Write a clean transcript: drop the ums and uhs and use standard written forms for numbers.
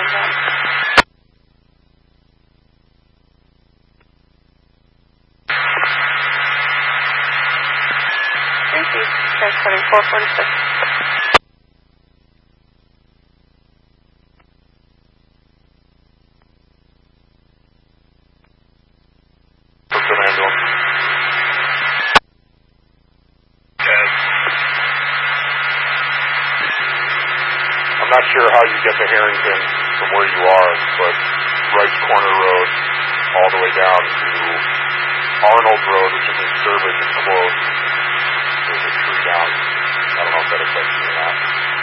Contact. Thank you. Transporting 446. I'm not sure how you get to Harrington from where you are, but Rice Corner Road all the way down to Arnold Road, which is in service, is closed. There's a tree down. I don't know if that affects you or not.